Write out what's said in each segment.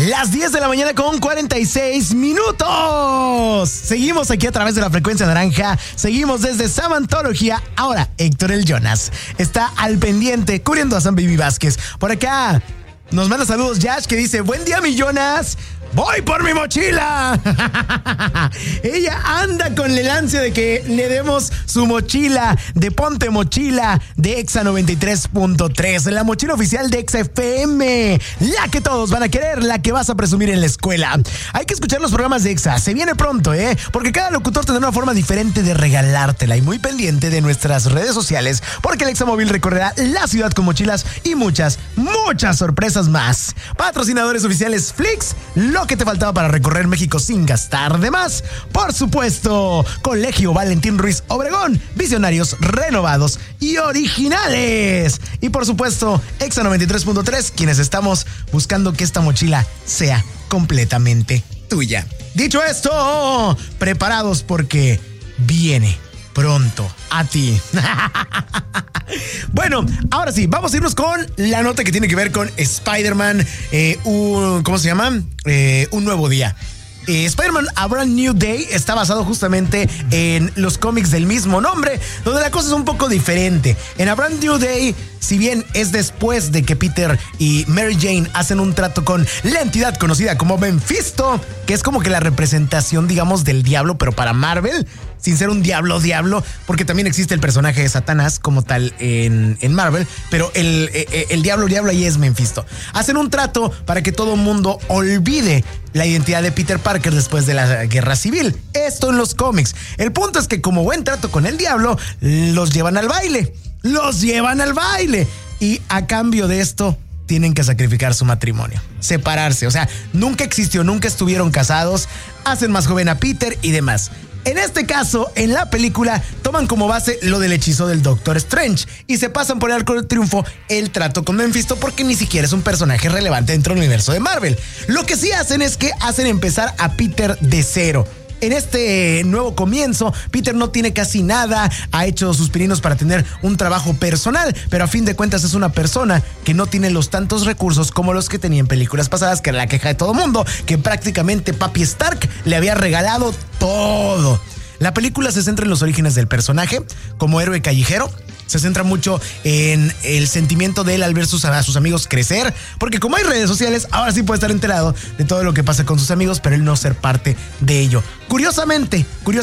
Las 10 de la mañana con 46 minutos. Seguimos aquí a través de la frecuencia naranja. Seguimos desde Samantología. Ahora, Héctor el Jonas está al pendiente cubriendo a San Baby Vázquez. Por acá nos manda saludos Yash, que dice: buen día, mi Jonas. ¡Voy por mi mochila! Ella anda con el ansia de que le demos su mochila de Ponte Mochila de Exa 93.3, la mochila oficial de Exa FM, la que todos van a querer, la que vas a presumir en la escuela. Hay que escuchar los programas de Exa, se viene pronto, porque cada locutor tendrá una forma diferente de regalártela, y muy pendiente de nuestras redes sociales, porque el Exa Móvil recorrerá la ciudad con mochilas y muchas sorpresas más. Patrocinadores oficiales Flix, lo que te faltaba para recorrer México sin gastar de más. Por supuesto, Colegio Valentín Ruiz Obregón, visionarios renovados y originales. Y por supuesto, Exa 93.3, quienes estamos buscando que esta mochila sea completamente tuya. Dicho esto, preparados porque viene pronto a ti. Bueno, ahora sí, vamos a irnos con la nota que tiene que ver con Spider-Man, ¿cómo se llama? Un nuevo día. Spider-Man A Brand New Day está basado justamente en los cómics del mismo nombre, donde la cosa es un poco diferente. En A Brand New Day, si bien es después de que Peter y Mary Jane hacen un trato con la entidad conocida como Mephisto, que es como que la representación, digamos, del diablo, pero para Marvel, sin ser un diablo, porque también existe el personaje de Satanás como tal en Marvel, pero el diablo ahí es Mephisto. Hacen un trato para que todo mundo olvide la identidad de Peter Parker después de la Guerra Civil. Esto en los cómics. El punto es que, como buen trato con el diablo, los llevan al baile. Y a cambio de esto, tienen que sacrificar su matrimonio, separarse. O sea, nunca existió, nunca estuvieron casados. Hacen más joven a Peter y demás. En este caso, en la película, toman como base lo del hechizo del Doctor Strange y se pasan por el arco del triunfo el trato con Mephisto, porque ni siquiera es un personaje relevante dentro del universo de Marvel. Lo que sí hacen es que hacen empezar a Peter de cero. En este nuevo comienzo, Peter no tiene casi nada, ha hecho sus pininos para tener un trabajo personal, pero a fin de cuentas es una persona que no tiene los tantos recursos como los que tenía en películas pasadas, que era la queja de todo mundo, que prácticamente Papi Stark le había regalado todo. La película se centra en los orígenes del personaje como héroe callejero. Se centra mucho en el sentimiento de él al ver a sus amigos crecer, porque como hay redes sociales, ahora sí puede estar enterado de todo lo que pasa con sus amigos, pero él no ser parte de ello. Curiosamente,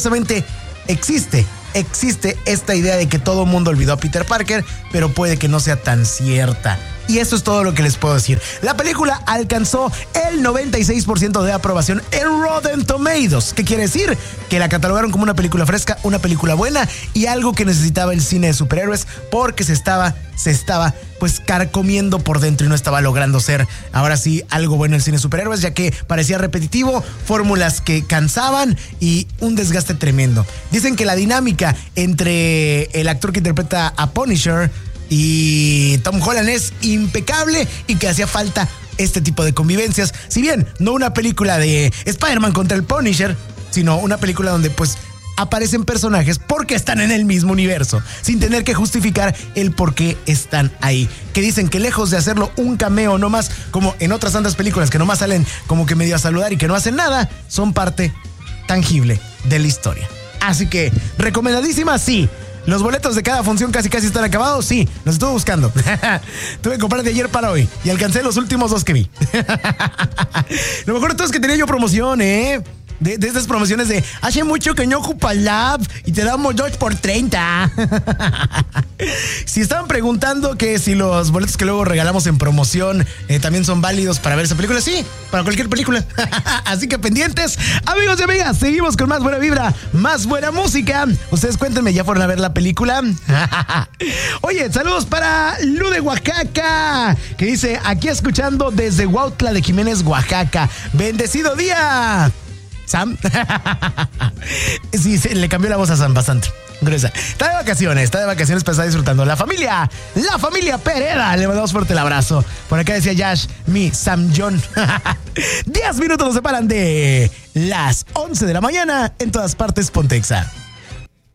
existe esta idea de que todo el mundo olvidó a Peter Parker, pero puede que no sea tan cierta. Y eso es todo lo que les puedo decir. La película alcanzó el 96% de aprobación en Rotten Tomatoes. ¿Qué quiere decir? Que la catalogaron como una película fresca, una película buena y algo que necesitaba el cine de superhéroes, porque se estaba pues carcomiendo por dentro y no estaba logrando ser ahora sí algo bueno el cine de superhéroes, ya que parecía repetitivo, fórmulas que cansaban y un desgaste tremendo. Dicen que la dinámica entre el actor que interpreta a Punisher y Tom Holland es impecable y que hacía falta este tipo de convivencias. Si bien no una película de Spider-Man contra el Punisher, sino una película donde pues aparecen personajes porque están en el mismo universo, sin tener que justificar el por qué están ahí. Que dicen que lejos de hacerlo un cameo nomás, como en otras tantas películas que nomás salen como que medio a saludar y que no hacen nada, son parte tangible de la historia. Así que, recomendadísima, sí. Los boletos de cada función casi están acabados, sí, los estuve buscando. Tuve que comprar de ayer para hoy y alcancé los últimos 2 que vi. Lo mejor de todo es que tenía yo promoción, de estas promociones de hace mucho que no ocupa Lab y te damos 2 por 30. Si estaban preguntando que si los boletos que luego regalamos en promoción también son válidos para ver esa película, sí, para cualquier película. Así que pendientes, amigos y amigas, seguimos con más buena vibra, más buena música. Ustedes cuéntenme, ¿ya fueron a ver la película? Oye, saludos para Lu de Oaxaca, que dice: aquí escuchando desde Huautla de Jiménez, Oaxaca. Bendecido día, Sam. Sí, le cambió la voz a Sam bastante. Gruesa. Está de vacaciones, pero está disfrutando. La familia Pereda, le mandamos fuerte el abrazo. Por acá decía Yash, mi Sam John. 10 minutos nos separan de las 11 de la mañana. En todas partes, Ponte Exa.